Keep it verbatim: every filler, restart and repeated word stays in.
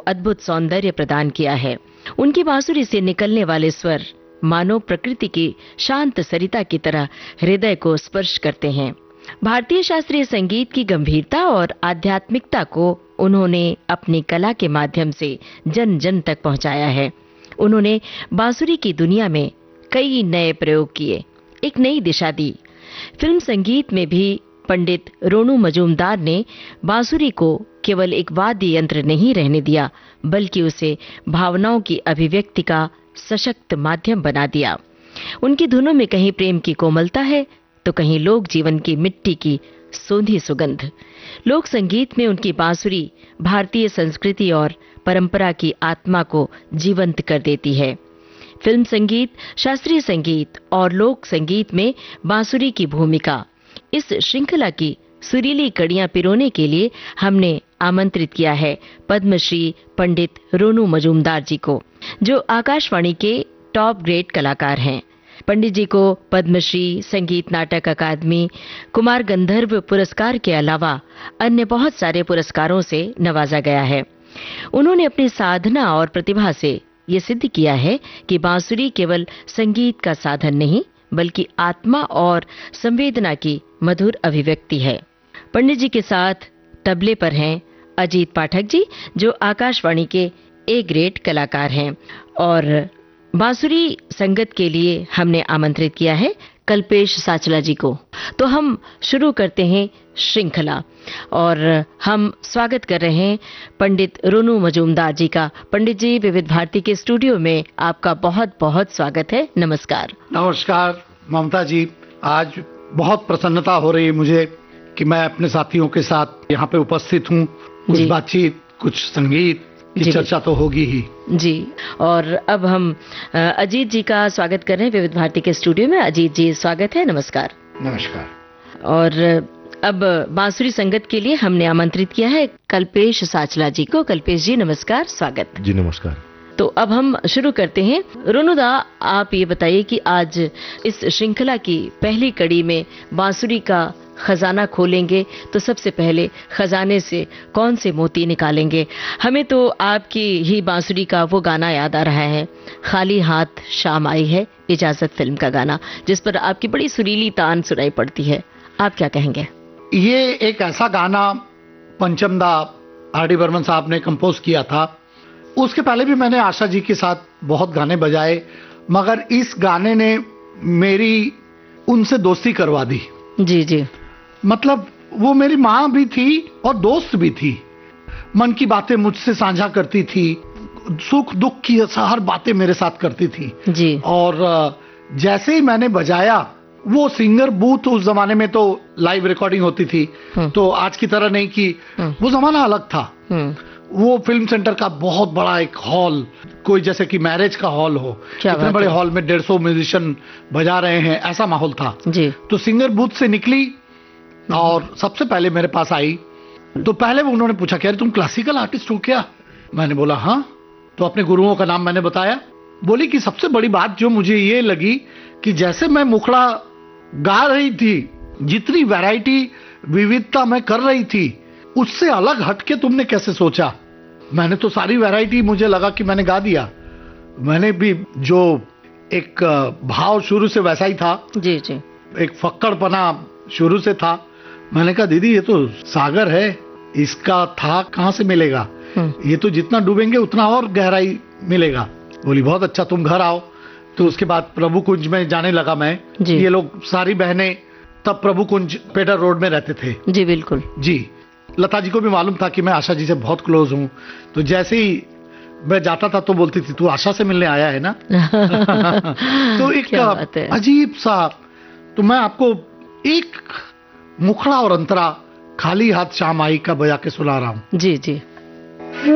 अद्भुत सौंदर्य प्रदान किया है। उनकी बांसुरी से निकलने वाले स्वर मानो प्रकृति की शांत सरिता की तरह हृदय को स्पर्श करते हैं। भारतीय शास्त्रीय संगीत की गंभीरता और आध्यात्मिकता को उन्होंने अपनी कला के माध्यम से जन जन तक पहुंचाया है। उन्होंने बांसुरी की दुनिया में कई नए प्रयोग किए, एक नई दिशा दी। फिल्म संगीत में भी पंडित रोनू मजूमदार ने बांसुरी को केवल एक वाद्य यंत्र नहीं रहने दिया, बल्कि उसे भावनाओं की अभिव्यक्ति का सशक्त माध्यम बना दिया। उनकी धुनों में कहीं प्रेम की कोमलता है तो कहीं लोक जीवन की मिट्टी की सोंधी सुगंध। लोक संगीत में उनकी बांसुरी भारतीय संस्कृति और परंपरा की आत्मा को जीवंत कर देती है। फिल्म संगीत, शास्त्रीय संगीत और लोक संगीत में बांसुरी की भूमिका, इस श्रृंखला की सुरीली कड़ियां पिरोने के लिए हमने आमंत्रित किया है पद्मश्री पंडित रोनू मजूमदार जी को, जो आकाशवाणी के टॉप ग्रेड कलाकार हैं। पंडित जी को पद्मश्री, संगीत नाटक अकादमी, कुमार गंधर्व पुरस्कार के अलावा अन्य बहुत सारे पुरस्कारों से नवाजा गया है। उन्होंने अपनी साधना और प्रतिभा से ये सिद्ध किया है कि बांसुरी केवल संगीत का साधन नहीं, बल्कि आत्मा और संवेदना की मधुर अभिव्यक्ति है। पंडित जी के साथ तबले पर हैं अजीत पाठक जी, जो आकाशवाणी के ए ग्रेड कलाकार हैं, और बांसुरी संगत के लिए हमने आमंत्रित किया है कल्पेश साचला जी को। तो हम शुरू करते हैं श्रृंखला और हम स्वागत कर रहे हैं पंडित रोनू मजूमदार जी का। पंडित जी, विविध भारती के स्टूडियो में आपका बहुत बहुत स्वागत है। नमस्कार। नमस्कार ममता जी, आज बहुत प्रसन्नता हो रही है मुझे कि मैं अपने साथियों के साथ यहाँ पे उपस्थित हूँ। कुछ बातचीत, कुछ संगीत की चर्चा तो होगी ही जी। और अब हम अजीत जी का स्वागत कर रहे हैं विविध भारती के स्टूडियो में। अजीत जी, स्वागत है। नमस्कार। नमस्कार। और अब बांसुरी संगत के लिए हमने आमंत्रित किया है कल्पेश साचला जी को। कल्पेश जी, नमस्कार, स्वागत। जी नमस्कार। तो अब हम शुरू करते हैं। रोनूदा, आप ये बताइए कि आज इस श्रृंखला की पहली कड़ी में बांसुरी का खजाना खोलेंगे तो सबसे पहले खजाने से कौन से मोती निकालेंगे? हमें तो आपकी ही बांसुरी का वो गाना याद आ रहा है, खाली हाथ शाम आई है, इजाजत फिल्म का गाना, जिस पर आपकी बड़ी सुरीली तान सुनाई पड़ती है। आप क्या कहेंगे? ये एक ऐसा गाना पंचमदा आर डी बर्मन साहब ने कंपोज किया था। उसके पहले भी मैंने आशा जी के साथ बहुत गाने बजाए, मगर इस गाने ने मेरी उनसे दोस्ती करवा दी। जी जी। मतलब वो मेरी माँ भी थी और दोस्त भी थी। मन की बातें मुझसे साझा करती थी, सुख दुख की हर बातें मेरे साथ करती थी जी। और जैसे ही मैंने बजाया, वो सिंगर बूथ उस जमाने में तो लाइव रिकॉर्डिंग होती थी, तो आज की तरह नहीं कि वो जमाना अलग था। वो फिल्म सेंटर का बहुत बड़ा एक हॉल, कोई जैसे कि मैरिज का हॉल हो, इतने बड़े हॉल में डेढ़ सौ म्यूजिशियन बजा रहे हैं, ऐसा माहौल था जी। तो सिंगर बूथ से निकली और सबसे पहले मेरे पास आई। तो पहले वो उन्होंने पूछा कि अरे तुम क्लासिकल आर्टिस्ट हो क्या? मैंने बोला हाँ। तो अपने गुरुओं का नाम मैंने बताया। बोली कि सबसे बड़ी बात जो मुझे ये लगी कि जैसे मैं मुखड़ा गा रही थी, जितनी वैरायटी विविधता मैं कर रही थी, उससे अलग हटके तुमने कैसे सोचा? मैंने तो सारी वैरायटी, मुझे लगा कि मैंने गा दिया। मैंने भी जो एक भाव शुरू से वैसा ही था जी जी, एक फक्कड़पना शुरू से था। मैंने कहा दीदी ये तो सागर है, इसका था कहाँ से मिलेगा? ये तो जितना डूबेंगे उतना और गहराई मिलेगा। बोली बहुत अच्छा, तुम घर आओ। तो उसके बाद प्रभु कुंज में जाने लगा मैं। ये लोग सारी बहनें तब प्रभु कुंज पेडर रोड में रहते थे। जी बिल्कुल जी। लता जी को भी मालूम था कि मैं आशा जी से बहुत क्लोज हूँ, तो जैसे ही मैं जाता था तो बोलती थी तू आशा से मिलने आया है ना। तो एक अजीब सा, तो मैं आपको एक मुखड़ा और अंतरा खाली हाथ शाम आई का बजा के सुना रहा हूँ। जी जी।